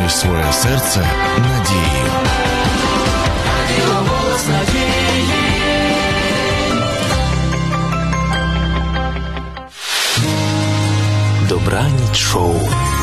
Приєднуй своє серце надії. Радіо «Голос надії». Добраніч шоу.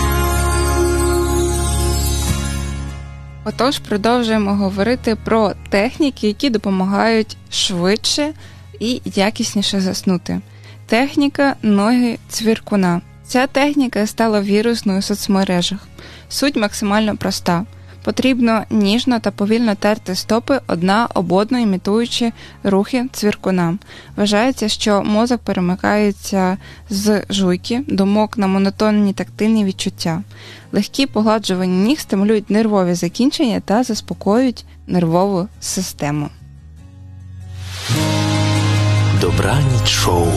Отож, продовжуємо говорити про техніки, які допомагають швидше і якісніше заснути. Техніка ноги цвіркуна. Ця техніка стала вірусною у соцмережах. Суть максимально проста. Потрібно ніжно та повільно терти стопи одна об одну, імітуючи рухи цвіркуна. Вважається, що мозок перемикається з жуйки, думок на монотонні тактильні відчуття. Легкі погладжування ніг стимулюють нервові закінчення та заспокоюють нервову систему. Добраніч шоу.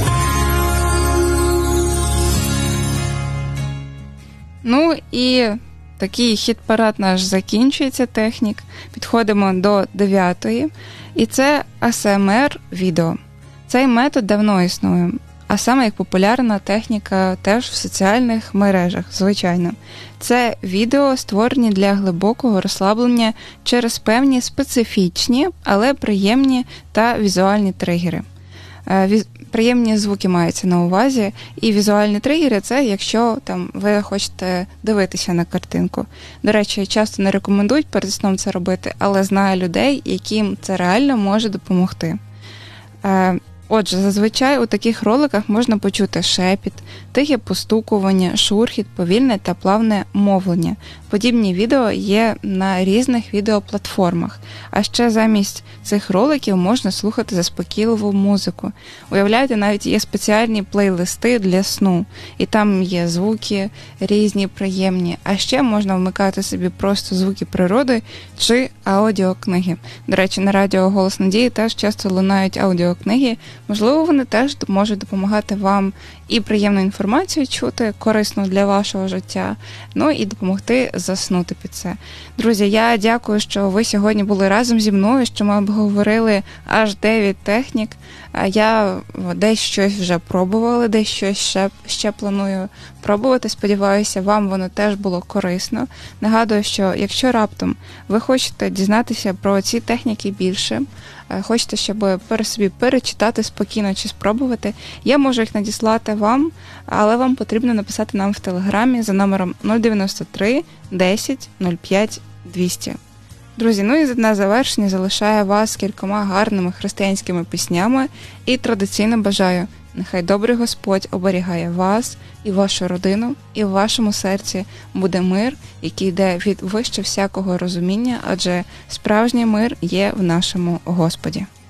Ну і такий хіт-парад наш закінчується технік. Підходимо до 9-ї. І це АСМР-відео. Цей метод давно існує, а саме як популярна техніка теж в соціальних мережах, звичайно. Це відео створені для глибокого розслаблення через певні специфічні, але приємні та візуальні тригери. Приємні звуки маються на увазі, і візуальні тригери – це якщо там ви хочете дивитися на картинку. До речі, часто не рекомендують перед сном це робити, але знаю людей, яким це реально може допомогти. Отже, зазвичай у таких роликах можна почути шепіт, тихе постукування, шурхіт, повільне та плавне мовлення. Подібні відео є на різних відеоплатформах. А ще замість цих роликів можна слухати заспокійливу музику. Уявляєте, навіть є спеціальні плейлисти для сну. І там є звуки різні, приємні. А ще можна вмикати собі просто звуки природи чи аудіокниги. До речі, на радіо «Голос надії» теж часто лунають аудіокниги. Можливо, вони теж можуть допомагати вам і приємну інформацію чути, корисну для вашого життя, ну і допомогти заснути під це. Друзі, я дякую, що ви сьогодні були разом зі мною, що ми обговорили аж 9 технік. Я десь щось вже пробувала, десь щось ще планую пробувати. Сподіваюся, вам воно теж було корисно. Нагадую, що якщо раптом ви хочете дізнатися про ці техніки більше, хочете, щоб собі перечитати спокійно чи спробувати, я можу їх надіслати вам, але вам потрібно написати нам в Телеграмі за номером 093 10 05 200. Друзі, ну і на завершення залишаю вас кількома гарними християнськими піснями і традиційно бажаю, нехай добрий Господь оберігає вас і вашу родину, і в вашому серці буде мир, який йде від вище всякого розуміння, адже справжній мир є в нашому Господі.